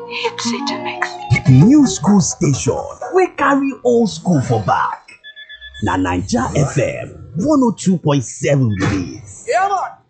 Hip City Mix. New school station wey carry old school for back. Na Naija FM 102.7 be dis. Yeah, man.